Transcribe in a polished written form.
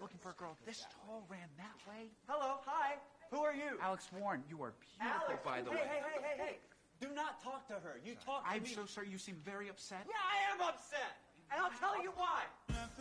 looking for a girl this tall ran that way? Hello, hi. Who are you? Alex Warren, you are beautiful, Alex, by the way. Hey. Do not talk to her. You talk to me. I'm so sorry. You seem very upset. Yeah, I am upset. And I'll tell you why.